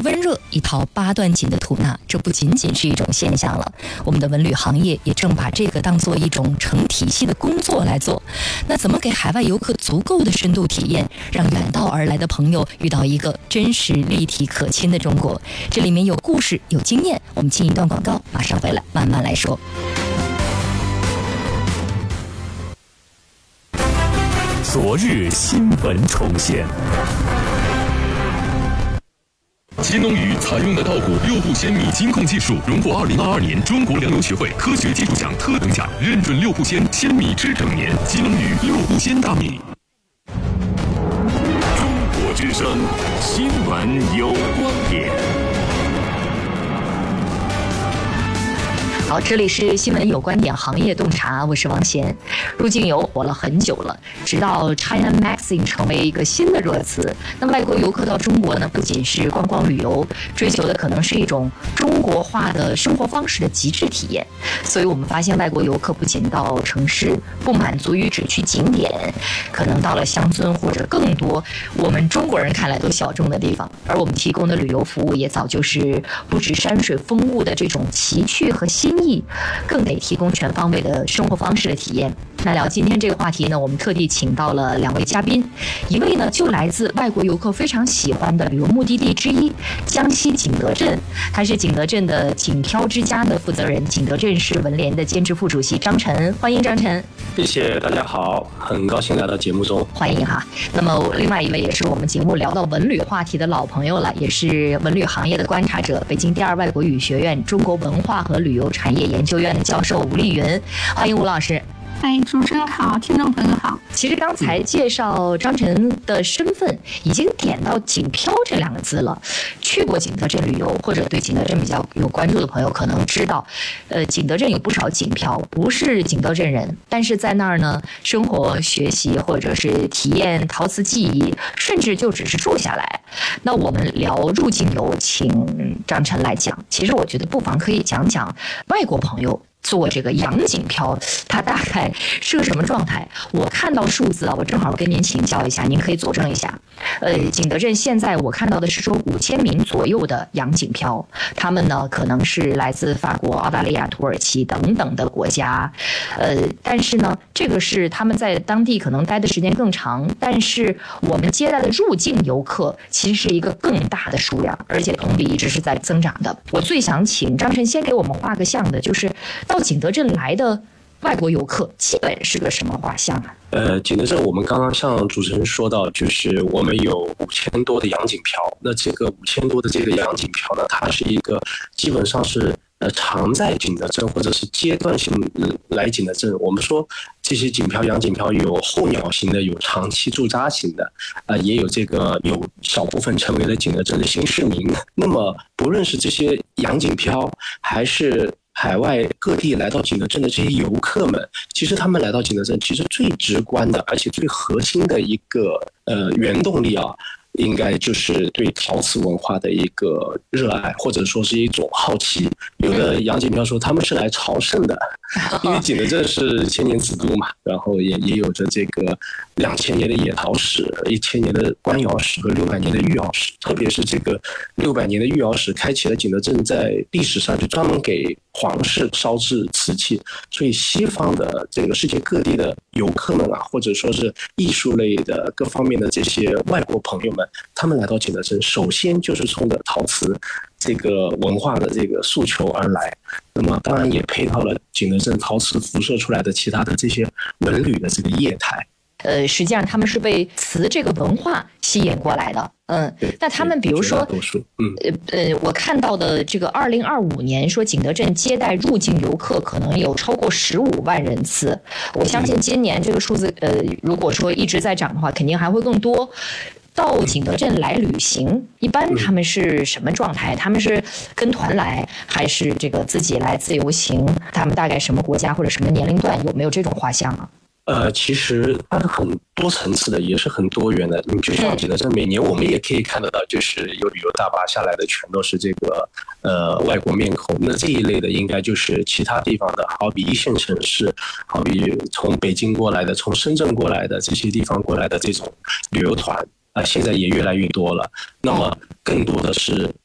温热，一套8段锦的吐纳，这不仅仅是一种现象了。我们的文旅行业也正把这个当做一种成体系的工作来做。那怎么给海外游客足够的深度体验，让远道而来的朋友遇到一个真实、立体、可亲的中国？这里面有故事，有经验。我们进一段广告，马上回来慢慢来说。 昨日新闻重现。新农语采用的稻谷六步鲜米金控技术，荣获2022年中国粮油学会科学技术奖特等奖，认准六步鲜鲜米之整年。新农语六步鲜大米。中国之声，新闻有观点。 好，这里是新闻有观点行业洞察，我是王贤。入境游火了很久了，直到 China Maxing 成为一个新的热词。那外国游客到中国呢，不仅是观光旅游，追求的可能是一种中国化的生活方式的极致体验。所以我们发现，外国游客不仅到城市，不满足于只去景点，可能到了乡村或者更多我们中国人看来都小众的地方。而我们提供的旅游服务也早就是不止山水风物的这种奇趣和新意，更得提供全方位的生活方式的体验。那聊今天这个话题呢，我们特地请到了2位嘉宾，一位呢就来自外国游客非常喜欢的旅游目的地之一江西景德镇，他是景德镇的景漂之家的负责人，景德镇市文联的兼职副主席张晨，欢迎张晨。 谢谢大家好，很高兴来到节目中， 欢迎哈。那么另外一位也是我们节目聊到文旅话题的老朋友了，也是文旅行业的观察者，北京第2外国语学院中国文化和旅游产业研究院的教授吴丽云，欢迎吴老师。 嗨，主持人好，听众朋友好。 其实刚才介绍张晨的身份，已经点到景漂这2个字了。去过景德镇旅游或者对景德镇比较有关注的朋友可能知道，景德镇有不少景漂，不是景德镇人，但是在那儿呢，生活、学习或者是体验陶瓷技艺，甚至就只是住下来。那我们聊入境游，请张晨来讲。其实我觉得不妨可以讲讲外国朋友做这个洋景漂，它大概是个什么状态？我看到数字啊，我正好跟您请教一下，您可以佐证一下。景德镇现在我看到的是说5000名左右的洋景漂，他们呢可能是来自法国、澳大利亚、土耳其等等的国家，但是呢，这个是他们在当地可能待的时间更长，但是我们接待的入境游客其实是一个更大的数量，而且同比一直是在增长的。我最想请张晨先给我们画个像的，就是到景德镇来的外国游客基本是个什么画像啊？ 景德镇我们刚刚像主持人说到，就是我们有5000多的洋景漂，那这个5000多的这个洋景漂呢，它是一个基本上是常在景德镇或者是阶段性来景德镇。我们说这些景漂、洋景漂有候鸟型的，有长期驻扎型的，也有这个有小部分成为了景德镇的新市民。那么不论是这些洋景漂还是海外各地来到景德镇的这些游客们，其实他们来到景德镇，其实最直观的，而且最核心的一个原动力啊，应该就是对陶瓷文化的一个热爱，或者说是一种好奇。有的洋景漂说他们是来朝圣的，因为景德镇是千年子都嘛，然后也有着这个2000年的野陶史、1000年的官窑史和600年的御窑史。特别是这个600年的御窑史，开启了景德镇在历史上就专门给皇室烧制瓷器，所以西方的这个世界各地的游客们啊，或者说是艺术类的各方面的这些外国朋友们，他们来到景德镇，首先就是冲着陶瓷这个文化的这个诉求而来。那么当然也配套了景德镇陶瓷辐射出来的其他的这些文旅的这个业态。 实际上他们是被瓷这个文化吸引过来的。那他们比如说，我看到的这个2025年说景德镇接待入境游客可能有超过15万人次，我相信今年这个数字，如果说一直在涨的话，肯定还会更多。到景德镇来旅行，一般他们是什么状态？他们是跟团来，还是这个自己来自由行？他们大概什么国家或者什么年龄段？有没有这种画像啊？ 其实它是很多层次的，也是很多元的。你就像景德镇，每年我们也可以看得到，就是有旅游大巴下来的全都是这个外国面孔。那这一类的应该就是其他地方的，好比1线城市，好比从北京过来的，从深圳过来的这些地方过来的这种旅游团。现在也越来越多了。那么更多的是